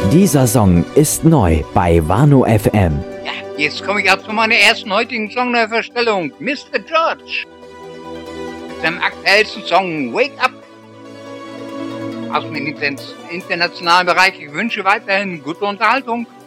Dieser Song ist neu bei Wano FM. Ja, jetzt komme ich auch zu meiner ersten heutigen Songneuverstellung. Mr. George. Mit seinem aktuellsten Song Wake Up. Aus dem internationalen Bereich. Ich wünsche weiterhin gute Unterhaltung.